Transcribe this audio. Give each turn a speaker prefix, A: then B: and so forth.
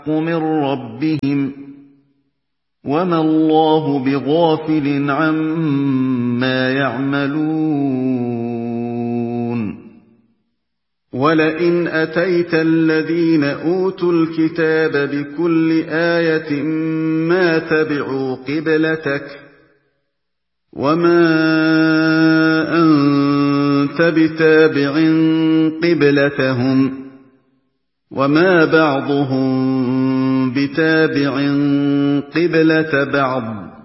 A: من ربهم وما الله بغافل عما يعملون ولئن أتيت الذين أوتوا الكتاب بكل آية ما تبعوا قبلتك وما أنت بتابع قبلتهم وما بعضهم بتابع قبلة بعض